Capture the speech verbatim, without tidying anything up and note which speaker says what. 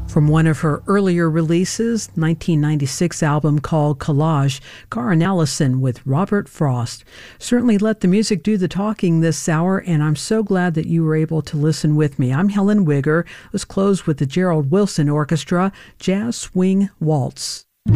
Speaker 1: From one of her earlier releases, nineteen ninety-six album called Collage, Karen Allison with Robert Frost. Certainly let the music do the talking this hour, and I'm so glad that you were able to listen with me. I'm Helen Wigger. Let's close with the Gerald Wilson Orchestra, Jazz Swing Waltz.